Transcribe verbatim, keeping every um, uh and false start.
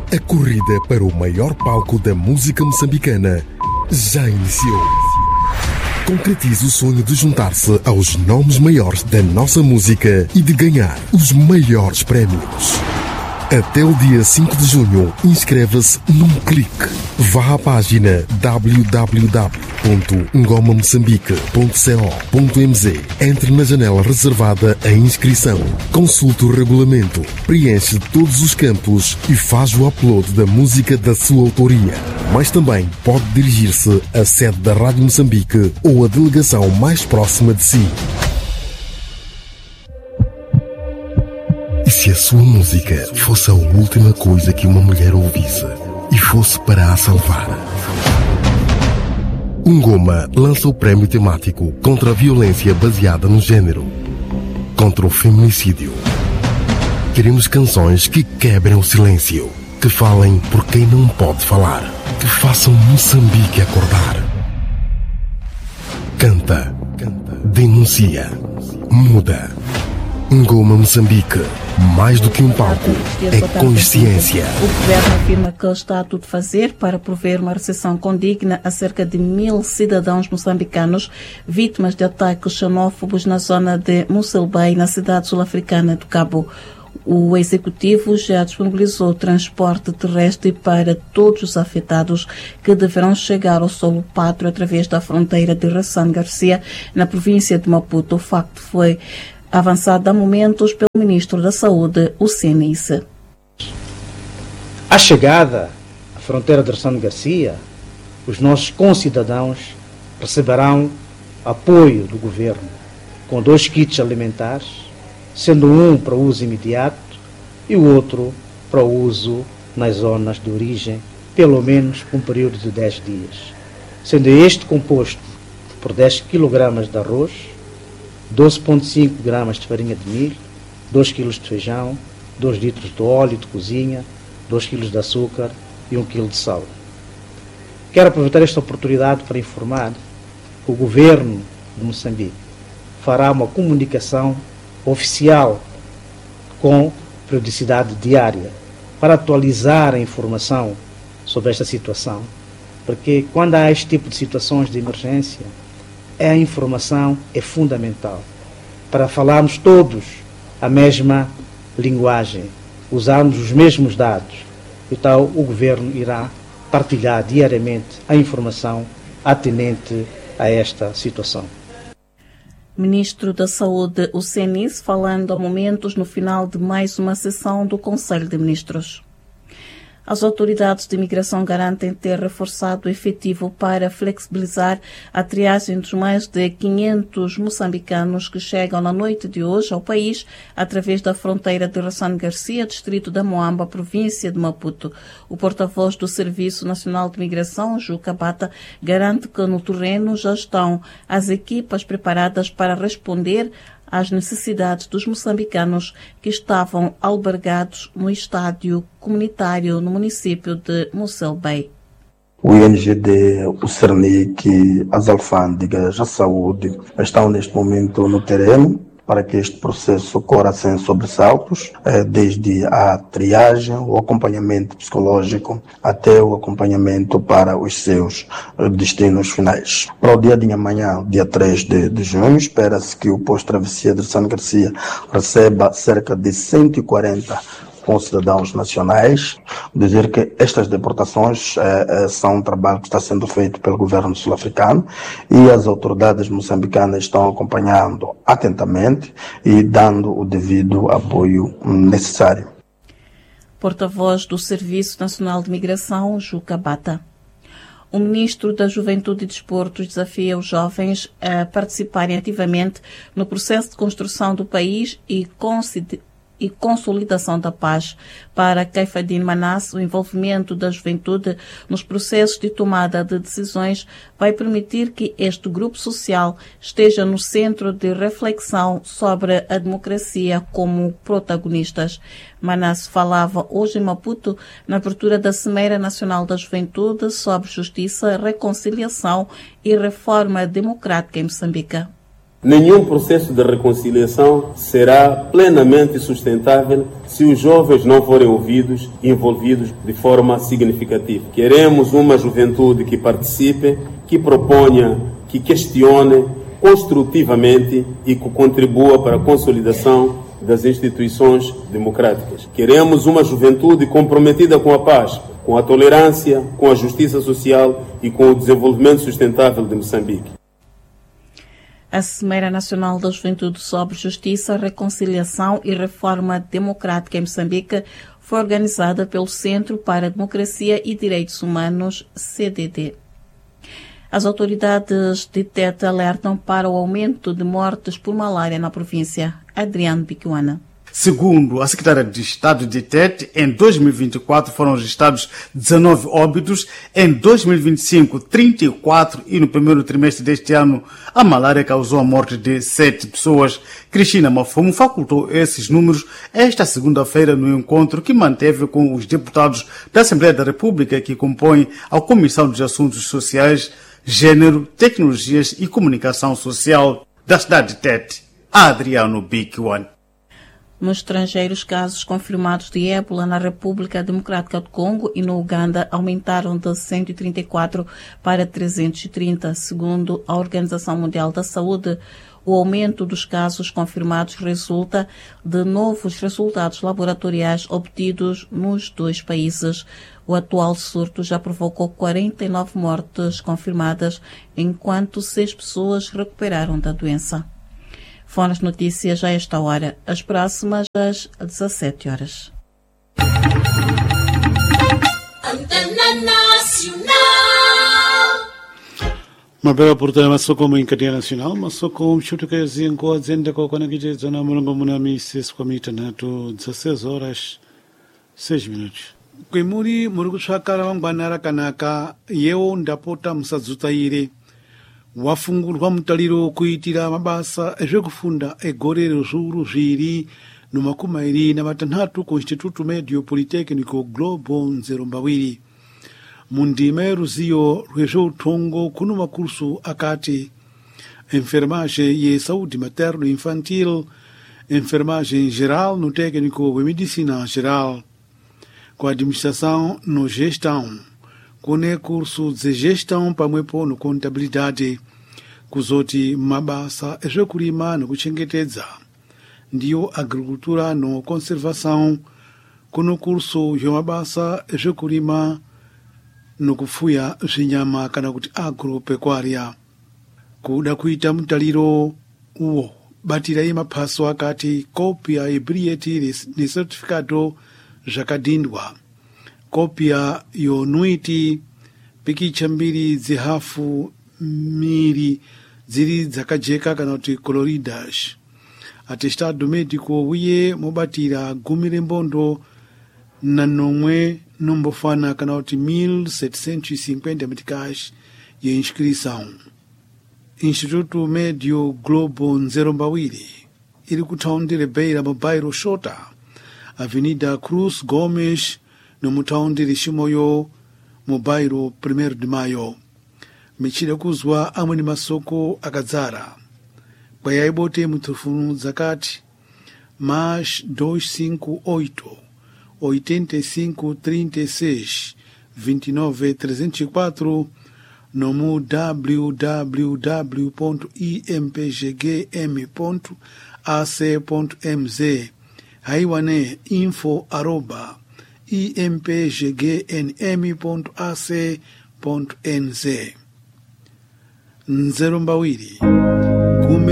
A corrida para o maior palco da música moçambicana já iniciou. Concretize o sonho de juntar-se aos nomes maiores da nossa música e de ganhar os maiores prémios. Até o dia cinco de junho, inscreva-se num clique. Vá à página w w w ponto ngoma moçambique ponto co ponto m z. Entre na janela reservada à inscrição. Consulte o regulamento, preenche todos os campos e faz o upload da música da sua autoria. Mas também pode dirigir-se à sede da Rádio Moçambique ou à delegação mais próxima de si. E se a sua música fosse a última coisa que uma mulher ouvisse e fosse para a salvar? Ngoma lança o prémio temático contra a violência baseada no género, contra o feminicídio. Queremos canções que quebrem o silêncio, que falem por quem não pode falar, que façam Moçambique acordar. Canta, denuncia, muda. Ngoma Moçambique, mais do que um palco, é consciência. O governo afirma que está a tudo fazer para prover uma recepção condigna a cerca de mil cidadãos moçambicanos vítimas de ataques xenófobos na zona de Moçambique, na cidade sul-africana do Cabo. O executivo já disponibilizou transporte terrestre para todos os afetados que deverão chegar ao solo pátrio através da fronteira de Rassane Garcia, na província de Maputo. O facto foi avançado há momentos pelo Ministro da Saúde, o Cenice. À chegada à fronteira de Rassane Garcia, os nossos concidadãos receberão apoio do Governo com dois kits alimentares, sendo um para uso imediato e o outro para uso nas zonas de origem, pelo menos por um período de dez dias, sendo este composto por dez quilogramas de arroz, doze vírgula cinco gramas de farinha de milho, dois quilos de feijão, dois litros de óleo de cozinha, dois quilos de açúcar e um quilo de sal. Quero aproveitar esta oportunidade para informar que o Governo de Moçambique fará uma comunicação oficial com periodicidade diária para atualizar a informação sobre esta situação, porque quando há este tipo de situações de emergência, a informação é fundamental para falarmos todos a mesma linguagem, usarmos os mesmos dados. Então o Governo irá partilhar diariamente a informação atinente a esta situação. Ministro da Saúde, o Cenice, falando a momentos no final de mais uma sessão do Conselho de Ministros. As autoridades de imigração garantem ter reforçado o efetivo para flexibilizar a triagem dos mais de quinhentos moçambicanos que chegam na noite de hoje ao país através da fronteira de Rassane Garcia, distrito da Moamba, província de Maputo. O porta-voz do Serviço Nacional de Imigração, Juca Bata, garante que no terreno já estão as equipas preparadas para responder às necessidades dos moçambicanos que estavam albergados no estádio comunitário no município de Moçambique. O I N G D, o Cernic, as alfândegas, a saúde estão neste momento no terreno para que este processo ocorra sem sobressaltos, desde a triagem, o acompanhamento psicológico até o acompanhamento para os seus destinos finais. Para o dia de amanhã, dia três de junho, espera-se que o posto de travessia de Rassane Garcia receba cerca de cento e quarenta com cidadãos nacionais. Dizer que estas deportações eh, são um trabalho que está sendo feito pelo governo sul-africano e as autoridades moçambicanas estão acompanhando atentamente e dando o devido apoio necessário. Porta-voz do Serviço Nacional de Migração, Juca Bata. O Ministro da Juventude e Desportos desafia os jovens a participarem ativamente no processo de construção do país e considerar e consolidação da paz. Para Caifadine Manasse, o envolvimento da juventude nos processos de tomada de decisões vai permitir que este grupo social esteja no centro de reflexão sobre a democracia como protagonistas. Manasse falava hoje em Maputo na abertura da Cimeira Nacional da Juventude sobre Justiça, Reconciliação e Reforma Democrática em Moçambique. Nenhum processo de reconciliação será plenamente sustentável se os jovens não forem ouvidos e envolvidos de forma significativa. Queremos uma juventude que participe, que proponha, que questione construtivamente e que contribua para a consolidação das instituições democráticas. Queremos uma juventude comprometida com a paz, com a tolerância, com a justiça social e com o desenvolvimento sustentável de Moçambique. A Cimeira Nacional da Juventude sobre Justiça, Reconciliação e Reforma Democrática em Moçambique foi organizada pelo Centro para a Democracia e Direitos Humanos, C D D. As autoridades de Tete alertam para o aumento de mortes por malária na província. Adriano Bicuana. Segundo a secretária de Estado de Tete, em dois mil e vinte e quatro foram registrados dezenove óbitos, em dois mil e vinte e cinco, trinta e quatro e no primeiro trimestre deste ano a malária causou a morte de sete pessoas. Cristina Mafumo facultou esses números esta segunda-feira no encontro que manteve com os deputados da Assembleia da República que compõem a Comissão de Assuntos Sociais, Gênero, Tecnologias e Comunicação Social da cidade de Tete. Adriano Bicuan. No estrangeiro, os casos confirmados de ébola na República Democrática do Congo e no Uganda aumentaram de cento e trinta e quatro para trezentos e trinta. Segundo a Organização Mundial da Saúde, o aumento dos casos confirmados resulta de novos resultados laboratoriais obtidos nos dois países. O atual surto já provocou quarenta e nove mortes confirmadas, enquanto seis pessoas recuperaram da doença. Foram as notícias a esta hora, as próximas às dezassete horas. Mapema portanto, mas só como em cadeia nacional, mas só como chuta que assim com a gente com a gente zona mulungu munami ses com a mita nato dezesseis horas seis minutos. Kuimuri murugu shakara wangbanara kanaka yeo ndapota msazutaire. Wafungurwa mutaliro kuitira mabasa ezvekufunda egorero zviuru zviri nomakumi mairi namatanhatu ku Instituto Medio Politecnico Globo Nzerombawiri. Mundima yeruziyo rwezveutongo kuno makursu akati enfermagem ye saúde materno infantil, enfermagem geral no técnico de medicina geral, com administração no gestão, com curso de gestão pamwepo no contabilidade, kuzoti mabasa ezvekurima nokuchengetedza, ndiyo agricultura no conservação, kuno curso yomabasa ezvekurima nokufuya zvinyama kana kuti agropecuária. Kuda kuita mutaliro uwo batirai maphaso akati kopia yebriyeti nesertificado zvakadhindwa, kopia yonuiti pikicha mbiri dzihafu miri dziri dzakajeka kana kuti coloridas, atestado médico uye mobatira gumi rembondo na nomwe nombofana kana kuti mil setecentos e cinquenta meticais ye inscrição. Instituto Médio Globo Nzerombawiri iri kutaundi Ribeira mubairo Shota, Avenida Cruz Gomes no mutaundi Rishimoyo mubairo primeiro de maio. Michira kuzwa amweni masoko akadzara kwayaibote mutufunu zakati mais duzentos e cinquenta e oito, oitenta e cinco, trinta e seis, vinte e nove, trezentos e quatro no mu w w w ponto i m p g g m ponto a c ponto m z, haiwane info arroba i m p g g n m ponto a c ponto n z. Nzerombawiri.